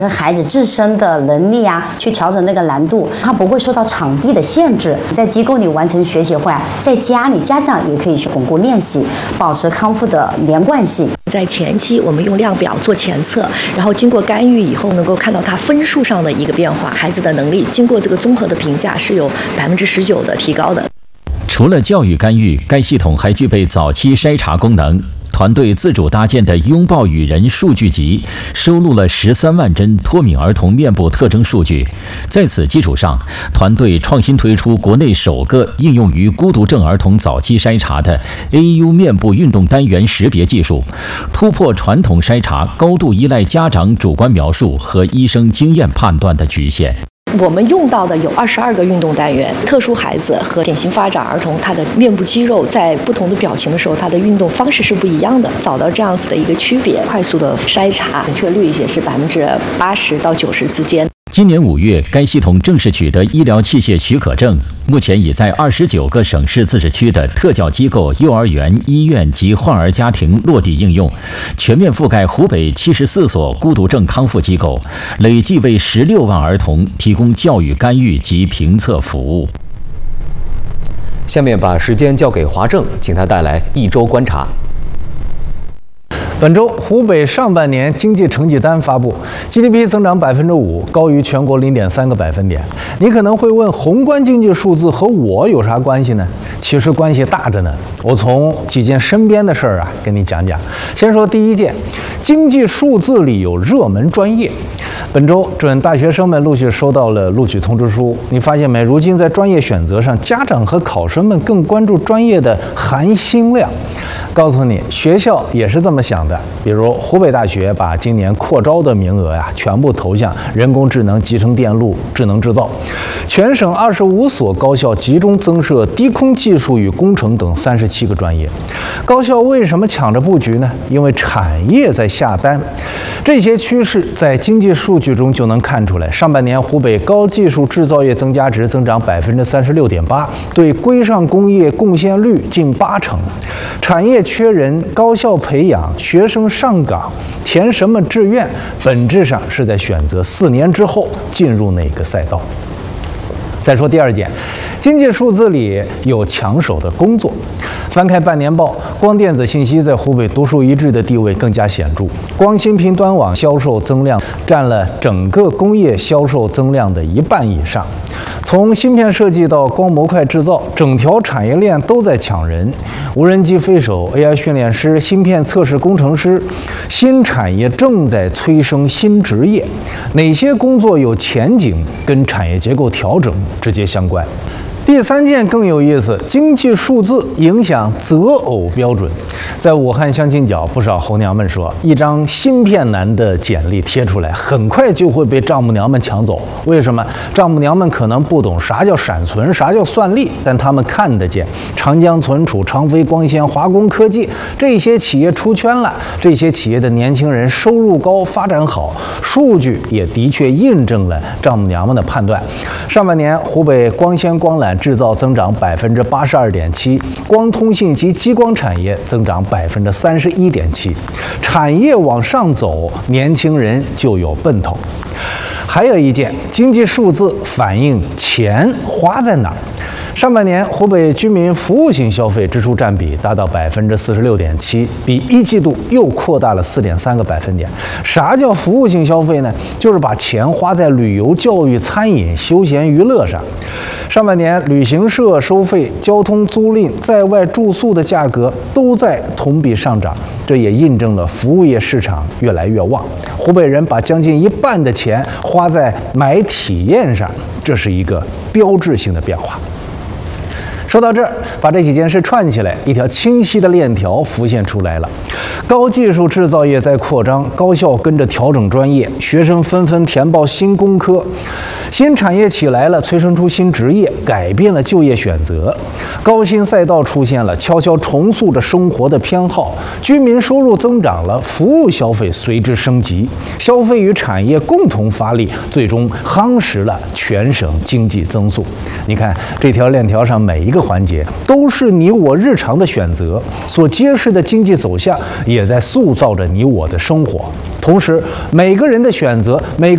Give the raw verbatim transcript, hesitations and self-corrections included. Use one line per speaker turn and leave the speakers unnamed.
孩子自身的能力啊，去调整那个难度，他不会受到场地的限制，在机构里完成学习会，在家里家长也可以去巩固练习，保持康复的连贯性。
在前期，我们用量表做前测，然后经过干预以后，能够看到他分数上的一个变化，孩子的能力经过这个综合的评价是有百分之十九的提高的。
除了教育干预，该系统还具备早期筛查功能。团队自主搭建的“拥抱与人”数据集收录了十三万帧脱敏儿童面部特征数据。在此基础上，团队创新推出国内首个应用于孤独症儿童早期筛查的 A U 面部运动单元识别技术，突破传统筛查高度依赖家长主观描述和医生经验判断的局限。
我们用到的有二十二个运动单元，特殊孩子和典型发展儿童，他的面部肌肉在不同的表情的时候，他的运动方式是不一样的。找到这样子的一个区别，快速的筛查，准确率也是百分之八十到九十之间。
今年五月，该系统正式取得医疗器械许可证，目前已在二十九个省市自治区的特教机构、幼儿园、医院及患儿家庭落地应用，全面覆盖湖北七十四所孤独症康复机构，累计为十六万儿童提供教育干预及评测服务。
下面把时间交给华正，请他带来一周观察。
本周，湖北上半年经济成绩单发布 ，G D P 增长百分之五，高于全国零点三个百分点。你可能会问，宏观经济数字和我有啥关系呢？其实关系大着呢。我从几件身边的事儿啊，跟你讲讲。先说第一件，经济数字里有热门专业。本周，准大学生们陆续收到了录取通知书。你发现没？如今在专业选择上，家长和考生们更关注专业的含薪量。告诉你，学校也是这么想的。比如湖北大学把今年扩招的名额呀、啊，全部投向人工智能、集成电路、智能制造。全省二十五所高校集中增设低空技术与工程等三十七个专业。高校为什么抢着布局呢？因为产业在下单。这些趋势在经济数据中就能看出来。上半年湖北高技术制造业增加值增长百分之三十六点八，对规上工业贡献率近八成。产业缺人，高校培养学生上岗，填什么志愿，本质上是在选择四年之后进入哪个赛道。再说第二件，经济数字里有抢手的工作。翻开半年报，光电子信息在湖北独树一帜的地位更加显著。光芯片端网销售增量占了整个工业销售增量的一半以上。从芯片设计到光模块制造，整条产业链都在抢人。无人机飞手、A I 训练师、芯片测试工程师，新产业正在催生新职业。哪些工作有前景，跟产业结构调整直接相关。第三件更有意思，经济数字影响择偶标准。在武汉相亲角，不少候娘们说，一张芯片男的简历贴出来，很快就会被丈母娘们抢走。为什么？丈母娘们可能不懂啥叫闪存，啥叫算力，但他们看得见长江存储、长飞光纤、华工科技这些企业出圈了，这些企业的年轻人收入高，发展好。数据也的确印证了丈母娘们的判断。上半年，湖北光纤光缆制造增长百分之八十二点七，光通信及激光产业增长百分之三十一点七。产业往上走，年轻人就有奔头。还有一件，经济数字反映钱花在哪儿。上半年，湖北居民服务型消费支出占比达到百分之四十六点七，比一季度又扩大了四点三个百分点。啥叫服务性消费呢？就是把钱花在旅游、教育、餐饮、休闲娱乐上。上半年，旅行社收费、交通租赁、在外住宿的价格都在同比上涨，这也印证了服务业市场越来越旺。湖北人把将近一半的钱花在买体验上，这是一个标志性的变化。说到这儿，把这几件事串起来，一条清晰的链条浮现出来了。高技术制造业在扩张，高校跟着调整专业，学生纷纷填报新工科，新产业起来了，催生出新职业，改变了就业选择。高薪赛道出现了，悄悄重塑着生活的偏好。居民收入增长了，服务消费随之升级，消费与产业共同发力，最终夯实了全省经济增速。你看这条链条上每一个环节都是你我日常的选择，所揭示的经济走向也在塑造着你我的生活。同时，每个人的选择，每